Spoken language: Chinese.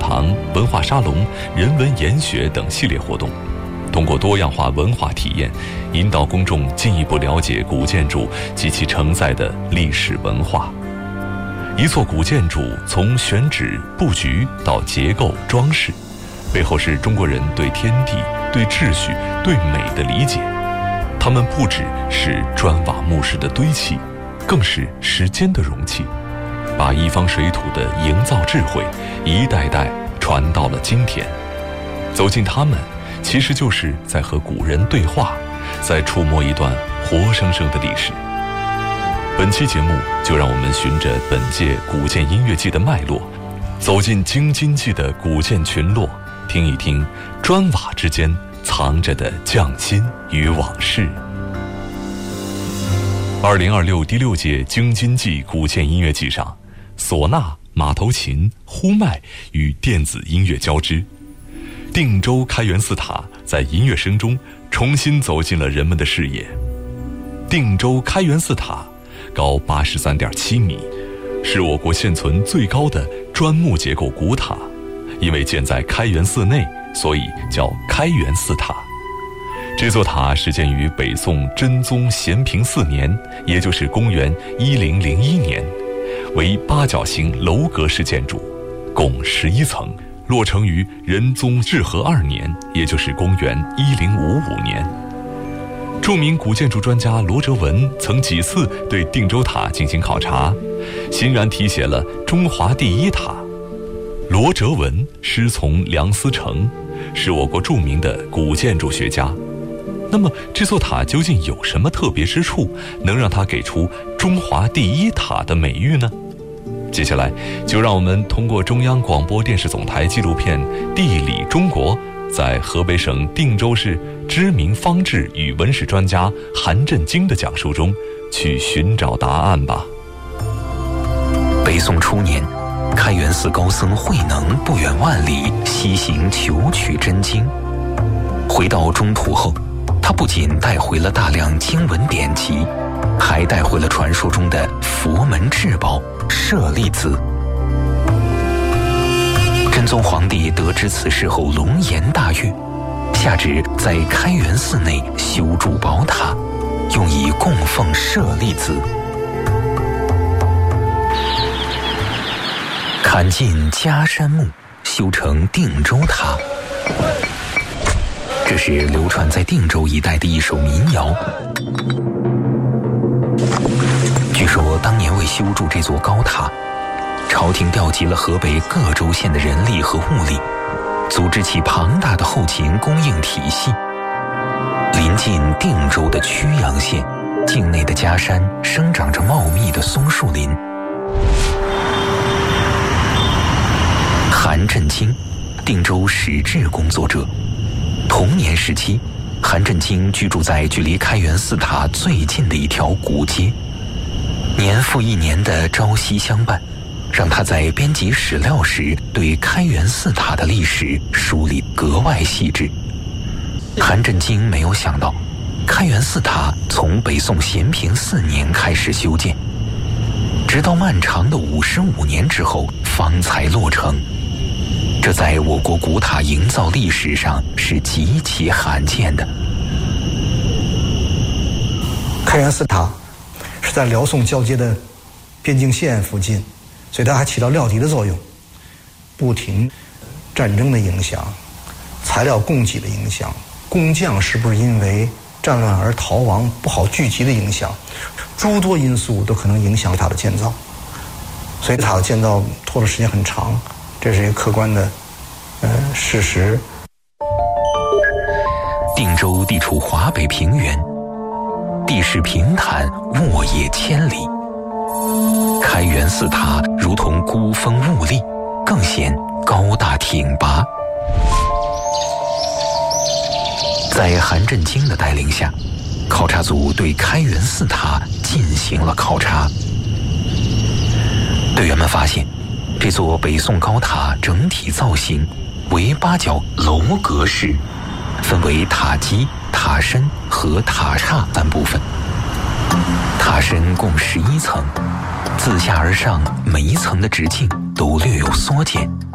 堂、文化沙龙、人文研学等系列活动，通过多样化文化体验，引导公众进一步了解古建筑及其承载的历史文化。一座古建筑从选址、布局到结构、装饰，背后是中国人对天地、对秩序、对美的理解。它们不只是砖瓦木石的堆砌，更是时间的容器，把一方水土的营造智慧一代代传到了今天。走进它们，其实就是在和古人对话，在触摸一段活生生的历史。本期节目就让我们循着本届古建音乐季的脉络，走进京津冀的古建群落，听一听砖瓦之间藏着的匠心与往事。2026第6届京津冀古建音乐季上，唢呐、马头琴、呼麦与电子音乐交织，定州开元寺塔在音乐声中重新走进了人们的视野。定州开元寺塔高83.7米，是我国现存最高的砖木结构古塔。因为建在开元寺内，所以叫开元寺塔。这座塔始建于北宋真宗咸平4年，也就是公元1001年，为八角形楼阁式建筑，共11层，落成于仁宗至和2年，也就是公元1055年。著名古建筑专家罗哲文曾几次对定州塔进行考察，欣然题写了中华第一塔。罗哲文师从梁思成，是我国著名的古建筑学家。那么这座塔究竟有什么特别之处，能让它给出中华第一塔的美誉呢？接下来就让我们通过中央广播电视总台纪录片《地理中国》，在河北省定州市知名方志与文史专家韩振京的讲述中去寻找答案吧。 北宋初年，开元寺高僧慧能不远万里西行求取真经。回到中土后，他不仅带回了大量经文典籍，还带回了传说中的佛门至宝舍利子。真宗皇帝得知此事后龙颜大悦，下旨在开元寺内修筑宝塔，用以供奉舍利子。砍尽迦山木，修成定州塔。这是流传在定州一带的一首民谣。据说当年为修筑这座高塔，朝廷调集了河北各州县的人力和物力，组织起庞大的后勤供应体系。临近定州的曲阳县境内的迦山生长着茂密的松树林。韩振京，定州史志工作者。同年时期，韩振京居住在距离开元寺塔最近的一条古街。年复一年的朝夕相伴，让他在编辑史料时对开元寺塔的历史梳理格外细致。韩振京没有想到，开元寺塔从北宋咸平4年开始修建，直到漫长的55年之后方才落成。这在我国古塔营造历史上是极其罕见的。 开元寺塔是在辽宋交接的边境线附近，所以它还起到料敌的作用。不停战争的影响，材料供给的影响，工匠是不是因为战乱而逃亡不好聚集的影响，诸多因素都可能影响塔的建造。所以塔的建造拖的时间很长，这是一个客观的事实。 定州地处华北平原，地势平坦，沃野千里。开元寺塔如同孤峰兀立，更显高大挺拔。在韩振京的带领下，考察组对开元寺塔进行了考察。队员们发现，这座北宋高塔整体造型为八角楼阁式，分为塔基、塔身和塔刹3部分。塔身共11层，自下而上每一层的直径都略有缩减，